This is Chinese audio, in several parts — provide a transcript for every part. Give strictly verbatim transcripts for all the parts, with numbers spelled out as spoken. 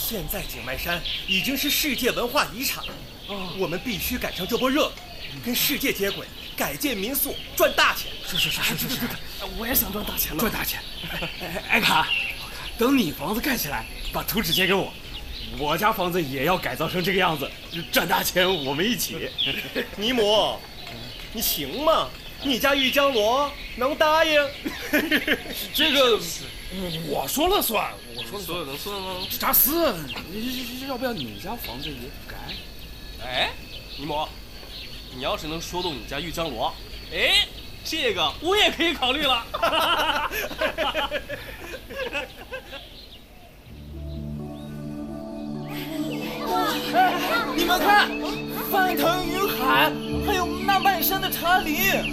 现在景迈山已经是世界文化遗产了，我们必须赶上这波热，跟世界接轨，改建民宿，赚大钱。 是是是是是是， 我也想赚大钱了。 赚大钱！艾卡，等你房子盖起来，把图纸借给我，我家房子也要改造成这个样子，赚大钱我们一起。 尼姆，你行吗？你家玉江罗能答应？ 这个我说了算，我说了说了能算吗？ 查斯，要不要你家房子也改？ 哎，尼姆，你要是能说动你家玉江罗，哎，这个我也可以考虑了。 你们看，翻腾云海，还有那半山的茶林。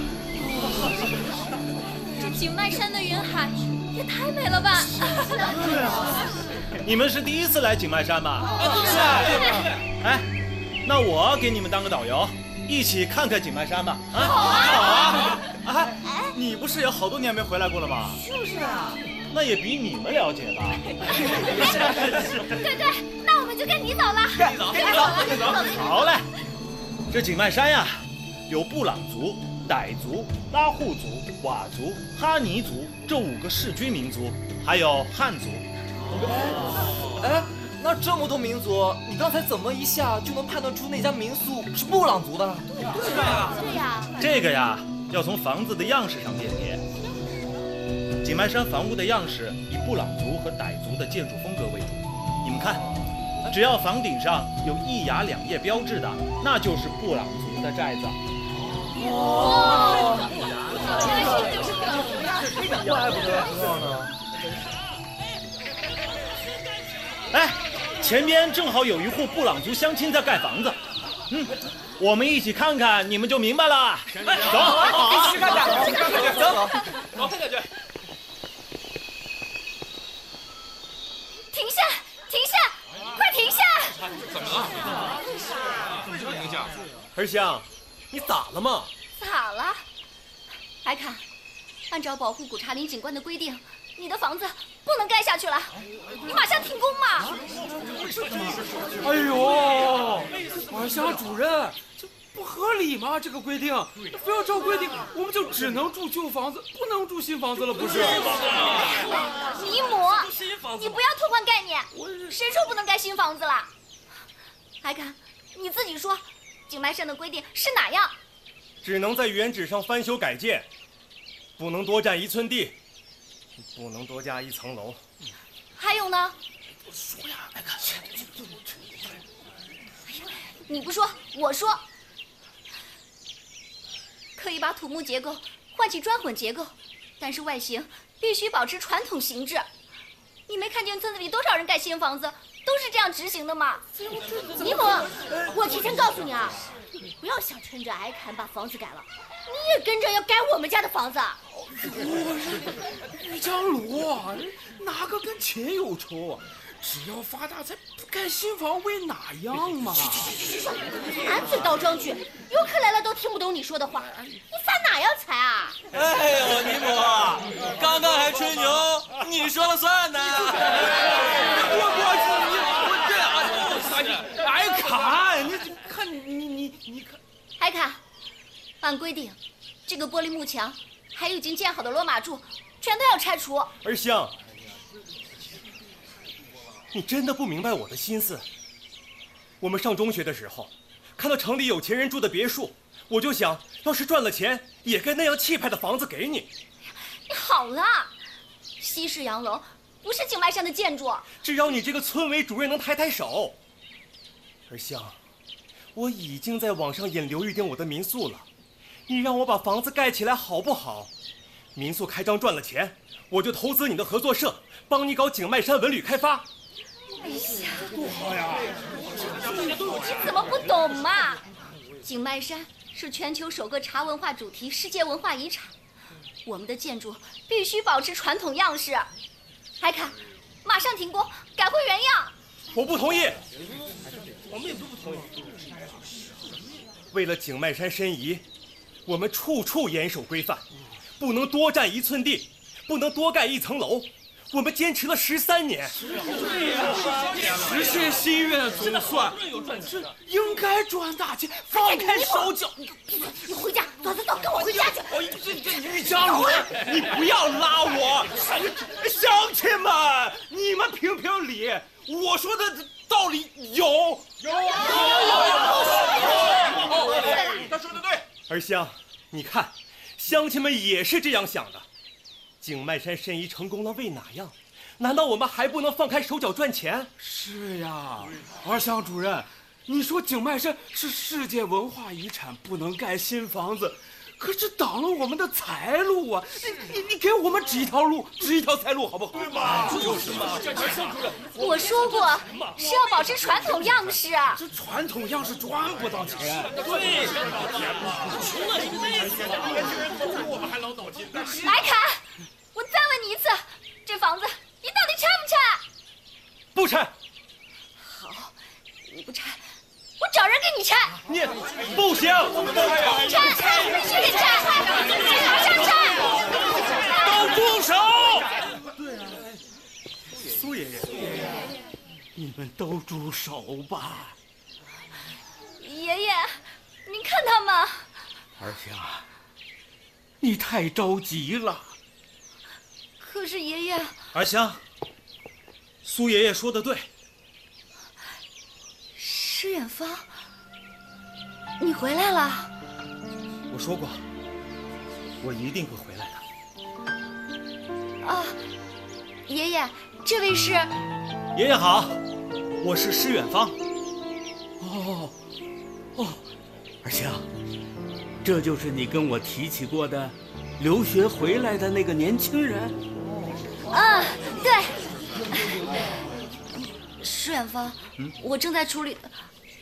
这景迈山的云海也太美了吧！ 对啊，你们是第一次来景迈山吧？ 是啊。 哎，那我给你们当个导游，一起看看景迈山吧。啊， 好啊！ 好啊！哎，你不是有好多年没回来过了吗？ 就是啊。 那也比你们了解吧。 对对，那我们就跟你走了。 跟你走，跟你走，跟你走。 好嘞，这景迈山呀，有布朗族、傣族、拉祜族、佤族、哈尼族这五个世居民族，还有汉族。 哎，那这么多民族，你刚才怎么一下就能判断出那家民宿是布朗族的？ 对呀，对呀。 这个呀，要从房子的样式上辨别。景迈山房屋的样式以布朗族和傣族的建筑风格为主。你们看，只要房顶上有一崖两叶标志的，那就是布朗族的寨子。 哇，原来这就是布朗族呀！ 怪不得知道呢。 哎，前边正好有一户布朗族乡亲在盖房子。嗯，我们一起看看，你们就明白了。走， 一起看看，一起看看，走， 走，看下去。 停下！停下！快停下！ 怎么了？怎么停下？ 儿香，你咋了嘛？ 咋了？白卡，按照保护古茶林景观的规定，你的房子不能盖下去了，你马上停工嘛！ 哎呦，管辖主任，这不合理吗？这个规定，非要照规定，我们就只能住旧房子，不能住新房子了，不是？ 尼姆，你不要偷换概念，谁说不能盖新房子了？白卡，你自己说，景迈山的规定是哪样？ 只能在原址上翻修改建，不能多占一寸地，不能多加一层楼。 还有呢？ 说呀，来看， 你不说，我说。可以把土木结构换起砖混结构，但是外形必须保持传统形制。你没看见村子里多少人盖新房子都是这样执行的吗？ 尼姆，我提前告诉你啊，你不要想趁着矮坎把房子改了，你也跟着要改我们家的房子。 玉江罗，哪个跟钱有仇啊？只要发大财，盖新房为哪样嘛？ 满嘴倒装句，游客来了都听不懂你说的话，你发哪样财啊？ 哎呦，尼姆，刚刚还吹牛，你说了算呢。 我我我这我哎卡，你看你你你你看， 海卡，按规定，这个玻璃幕墙还有已经建好的罗马柱，全都要拆除。 儿香，你真的不明白我的心思。我们上中学的时候，看到城里有钱人住的别墅，我就想，要是赚了钱，也盖那样气派的房子给你。 你好了，西式洋楼不是景迈山的建筑。 只要你这个村委主任能抬抬手。儿香，我已经在网上引流预定我的民宿了，你让我把房子盖起来好不好？民宿开张赚了钱，我就投资你的合作社，帮你搞景迈山文旅开发。 哎呀， 多好呀！ 你怎么不懂嘛？景迈山是全球首个茶文化主题世界文化遗产，我们的建筑必须保持传统样式。海卡，马上停工，改回原样。 我不同意。 我们也都不同意。 为了景迈山申遗，我们处处严守规范，不能多占一寸地，不能多盖一层楼。我们坚持了十三年。 对呀， 实现心愿总算，这应该赚大钱，放开手脚。 你回家，走走走，跟我回家去。 哦，这这于江罗，你不要拉我！乡亲们，你们评评理，我说的道理有有有有有。 他说的对。二香，你看，乡亲们也是这样想的。景迈山申遗成功了，为哪样？难道我们还不能放开手脚赚钱？ 是呀，二香主任，你说景迈山是世界文化遗产，不能盖新房子，可是挡了我们的财路啊！你你你给我们指一条路，指一条财路，好不好？对嘛？就是嘛。 我说过是要保持传统样式。 这传统样式赚不到钱。 对，穷了一辈子了，年轻人投我们还老脑筋呢。 莱卡，我再问你一次，这房子你到底拆不拆？ 不拆。 好，你不拆，我找人给你拆。 你不行， 拆，必须得拆，马上拆！ 都住手！ 对啊，苏爷爷， 你们都住手吧。 爷爷，您看他们。 二香，你太着急了。 可是爷爷， 二香，苏爷爷说的对。 施远方，你回来了。 我说过，我一定会回来的。 啊，爷爷，这位是…… 爷爷好，我是施远方。 哦，哦，二香，这就是你跟我提起过的留学回来的那个年轻人。 啊，对。施远方，嗯，我正在处理的。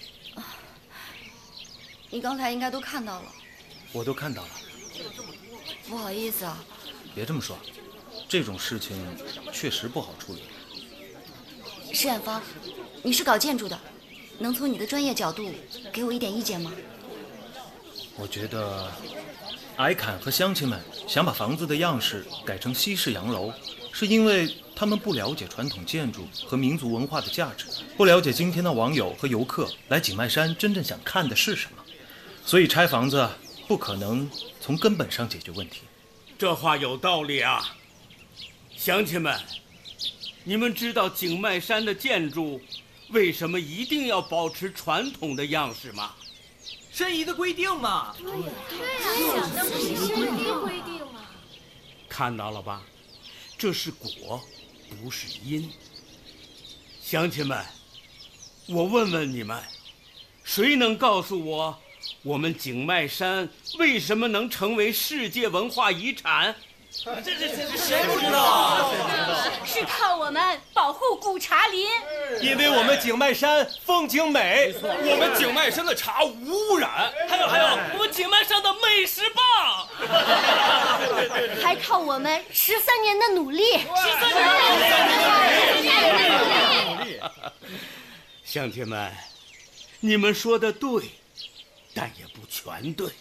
你刚才应该都看到了。 我都看到了。 不好意思啊。 别这么说，这种事情确实不好处理。 施远方，你是搞建筑的，能从你的专业角度给我一点意见吗？ 我觉得，矮坎和乡亲们想把房子的样式改成西式洋楼，是因为他们不了解传统建筑和民族文化的价值，不了解今天的网友和游客来景迈山真正想看的是什么，所以拆房子不可能从根本上解决问题。 这话有道理啊，乡亲们，你们知道景迈山的建筑为什么一定要保持传统的样式吗？ 申遗的规定嘛。 对呀，那不是申遗规定吗？ 看到了吧，这是果，不是因。乡亲们，我问问你们，谁能告诉我，我们景迈山为什么能成为世界文化遗产？ 这这这谁不知道？ 是靠我们保护古茶林， 因为我们景迈山风景美， 我们景迈山的茶无污染， 还有还有，我们景迈山的美食棒， 还靠我们十三年的努力。 十三年的努力。 乡亲们，你们说的对，但也不全对。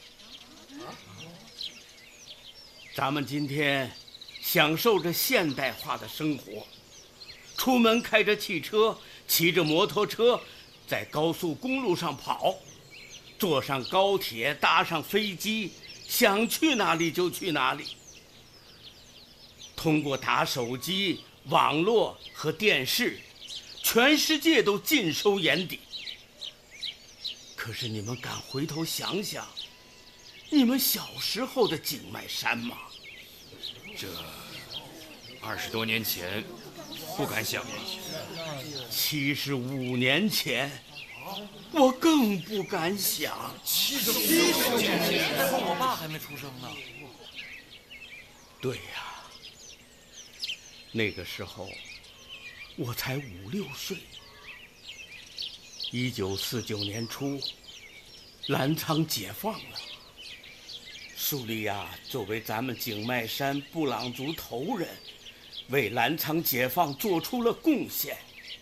咱们今天享受着现代化的生活，出门开着汽车，骑着摩托车，在高速公路上跑，坐上高铁，搭上飞机，想去哪里就去哪里。通过打手机、网络和电视，全世界都尽收眼底。可是你们敢回头想想，你们小时候的景迈山吗？ 这二十多年前，不敢想啊。 七十五年前，我更不敢想。 七十五年前，那会儿我爸还没出生呢。 对呀，那个时候我才五六岁。一九四九年初，澜沧解放了。苏利亚作为咱们景迈山布朗族头人，为澜沧解放做出了贡献。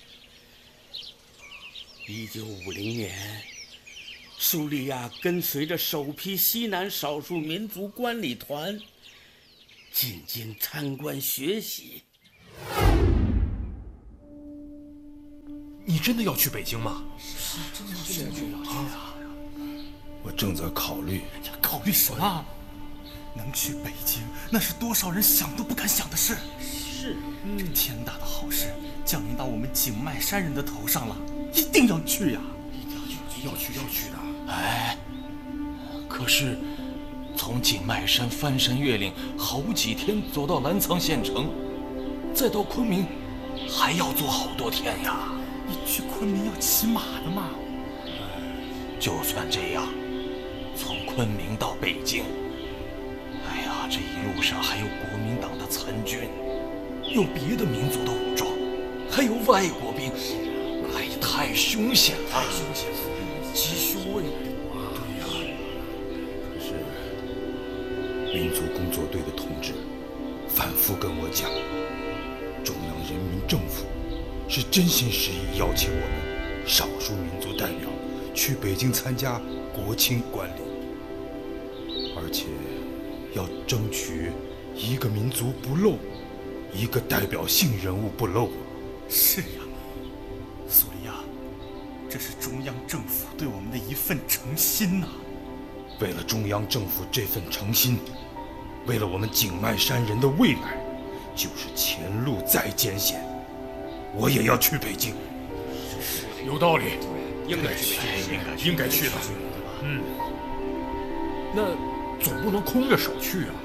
一九五零年，苏利亚跟随着首批西南少数民族观礼团进京参观学习。 你真的要去北京吗？ 是真的是要去啊！ 我正在考虑。 考虑什么？ 能去北京，那是多少人想都不敢想的事。 是， 嗯，这天大的好事降临到我们景迈山人的头上了，一定要去呀！ 一定要去，要去，要去的。 哎，可是从景迈山翻山越岭好几天走到澜沧县城，再到昆明，还要坐好多天呀。 你去昆明要骑马的嘛？ 就算这样，从昆明到北京，哎呀，这一路上还有国民党的残军，有别的民族的武装，还有外国兵，哎，太凶险了， 太凶险了，吉凶未卜啊！ 对呀。可是民族工作队的同志反复跟我讲，中央人民政府是真心实意邀请我们少数民族代表去北京参加国庆观礼，而且要争取一个民族不漏，一个代表性人物不漏。 是呀，苏里亚，这是中央政府对我们的一份诚心呐、啊。 为了中央政府这份诚心，为了我们景迈山人的未来，就是前路再艰险，我也要去北京。 有道理， 应该去， 应该应该去的。嗯，那总不能空着手去啊。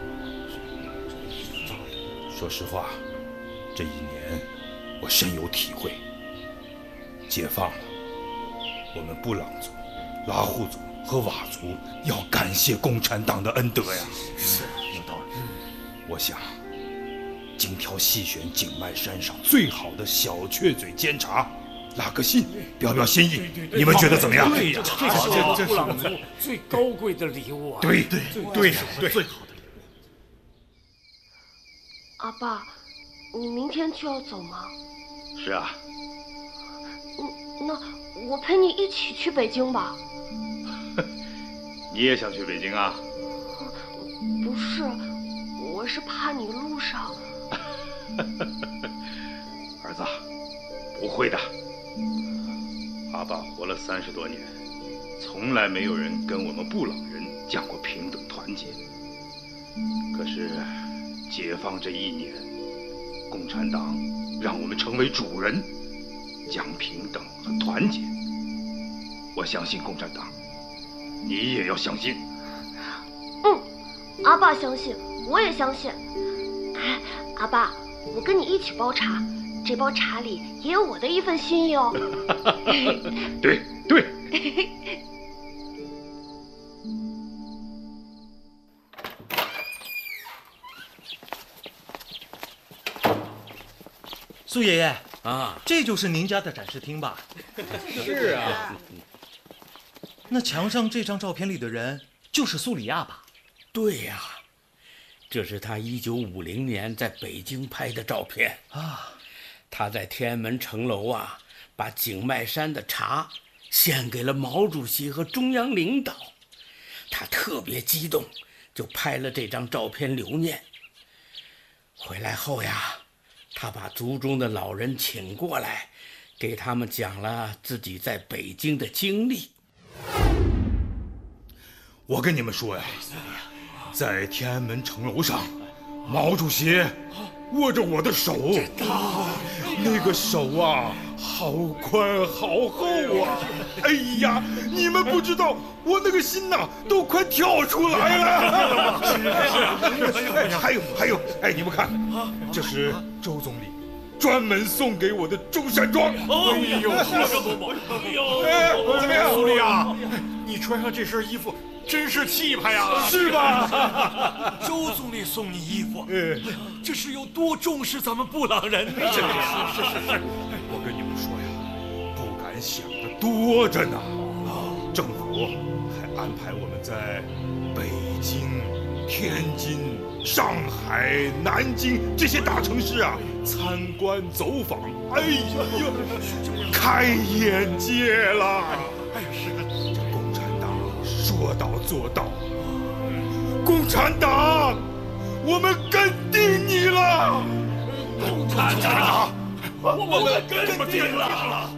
说实话，这一年我深有体会。解放了，我们布朗族、拉祜族和佤族要感谢共产党的恩德呀。 是，有道理。 我想，精挑细选景迈山上最好的小雀嘴煎茶，拉个信，表表心意，你们觉得怎么样？ 对呀，这是这布朗族最高贵的礼物啊！ 对对对呀，对， 最好的礼物。 阿爸，你明天就要走吗？ 是啊。 嗯，那我陪你一起去北京吧。 你也想去北京啊？ 不是，我是怕你路上。 儿子，不会的。阿爸活了三十多年，从来没有人跟我们布朗人讲过平等团结。可是解放这一年，共产党让我们成为主人，讲平等和团结。我相信共产党，你也要相信。 嗯，阿爸相信，我也相信。哎，阿爸，我跟你一起包茶，这包茶里也有我的一份心意哦。 对对。 苏爷爷啊， 这就是您家的展示厅吧？ 是啊。 那墙上这张照片里的人就是苏里亚吧？ 对呀、啊，这是他一九五零年在北京拍的照片啊。他在天安门城楼啊，把景迈山的茶献给了毛主席和中央领导，他特别激动，就拍了这张照片留念。回来后呀，他把族中的老人请过来，给他们讲了自己在北京的经历。 我跟你们说呀，在天安门城楼上，毛主席握着我的手，那个手啊，好宽好厚啊！哎呀，你们不知道，我那个心呐，都快跳出来了。哎，还有还有，哎，你们看，这是周总理专门送给我的中山装。 哎呦， 哎呦，哎，怎么样， 苏里亚？你穿上这身衣服真是气派呀， 是吧？ 周总理送你衣服，这是有多重视咱们布朗人呢？ 是是是，我跟你们说呀，不敢想的多着呢。政府还安排我们在北京、天津、上海、南京这些大城市啊参观走访。哎呀，开眼界了！哎呀，是的。说到做到，共产党，我们跟定你了！ 共产党， 我们跟定了。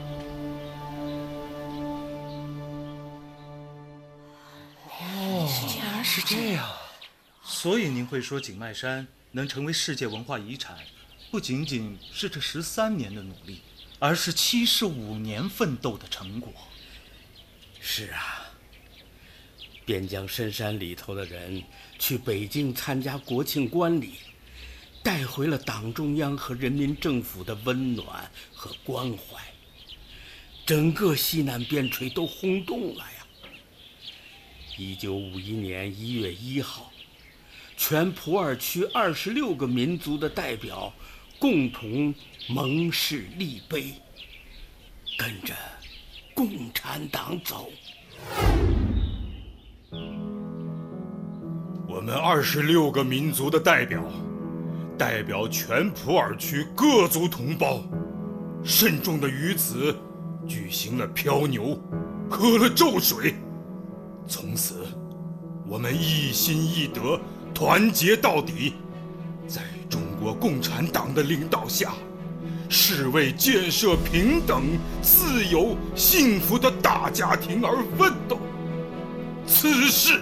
哦，是这样。所以您会说景迈山能成为世界文化遗产，不仅仅是这十三年的努力，而是七十五年奋斗的成果。 是啊，边疆深山里头的人去北京参加国庆观礼，带回了党中央和人民政府的温暖和关怀，整个西南边陲都轰动了呀。一九五一年一月一号，全普洱区二十六个民族的代表共同盟誓立碑，跟着共产党走。 我们二十六个民族的代表，代表全普洱区各族同胞，慎重的于此举行了漂牛，喝了咒水。从此，我们一心一德，团结到底，在中国共产党的领导下，是为建设平等、自由、幸福的大家庭而奋斗。此事，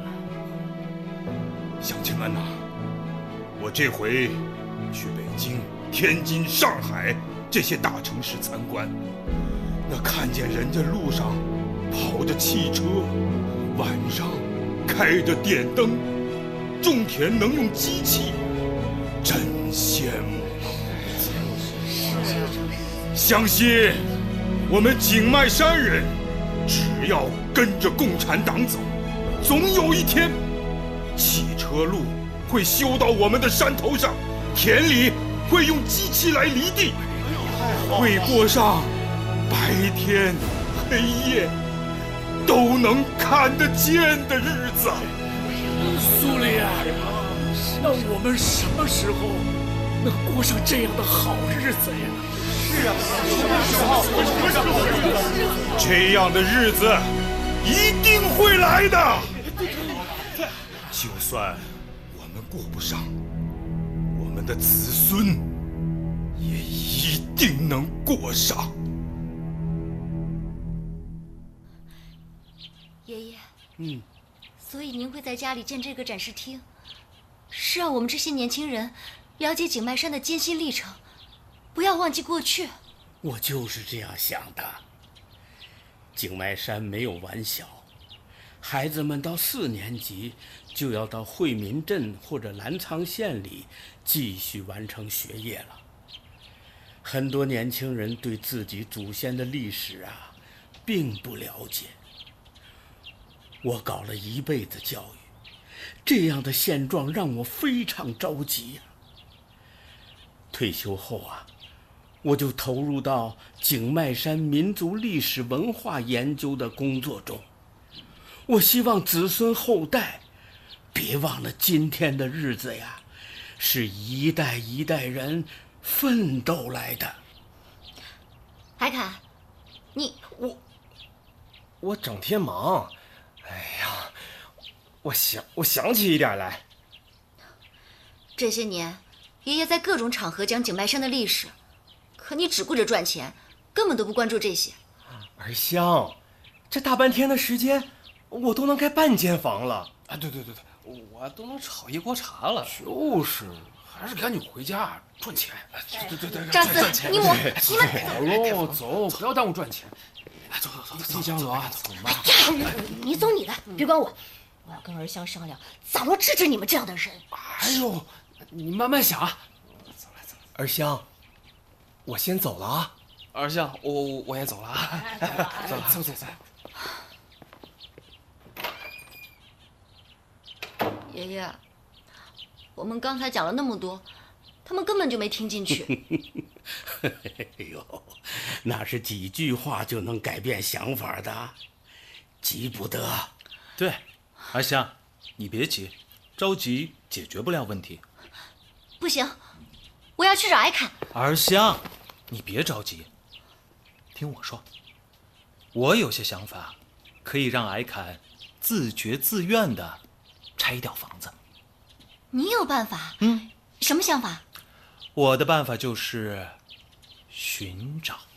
乡亲们呐、啊，我这回去北京、天津、上海这些大城市参观，那看见人家路上跑着汽车，晚上开着电灯，种田能用机器，真羡慕。相信我们景迈山人，只要跟着共产党走，总有一天，汽车路会修到我们的山头上，田里会用机器来犁地，会过上白天黑夜都能看得见的日子。 苏里啊，那我们什么时候能过上这样的好日子呀？是啊， 这样的日子一定会来的。就算我们过不上，我们的子孙也一定能过上。 爷爷， 嗯， 所以您会在家里建这个展示厅，是让我们这些年轻人了解景迈山的艰辛历程，不要忘记过去。 我就是这样想的。景迈山没有完小，孩子们到四年级就要到惠民镇或者澜沧县里继续完成学业了。很多年轻人对自己祖先的历史啊，并不了解。我搞了一辈子教育，这样的现状让我非常着急呀。退休后啊，我就投入到景迈山民族历史文化研究的工作中。我希望子孙后代别忘了今天的日子呀，是一代一代人奋斗来的。 海侃，你我我整天忙，哎呀，我想我想起一点来。 这些年，爷爷在各种场合讲景迈山的历史，可你只顾着赚钱，根本都不关注这些。 儿香，这大半天的时间，我都能盖半间房了。 啊，对对对对，我都能炒一锅茶了。 就是，还是赶紧回家赚钱。 对对对， 张四，你我你们走喽，走，不要耽误赚钱。哎，走走走，丽江走啊，走吧。 你走你的，别管我。我要跟儿香商量，咋着治治你们这样的人。 哎呦，你慢慢想啊。 走来走来，儿香，我先走了啊。 儿香，我我我也走了啊。 走走走走。 爷爷，我们刚才讲了那么多，他们根本就没听进去。 哎呦，那是几句话就能改变想法的，急不得。 对，阿香，你别急，着急解决不了问题。 不行，我要去找艾侃。 儿香，你别着急，听我说，我有些想法，可以让艾侃自觉自愿的拆掉房子。 你有办法？ 嗯， 什么想法？ 我的办法就是寻找。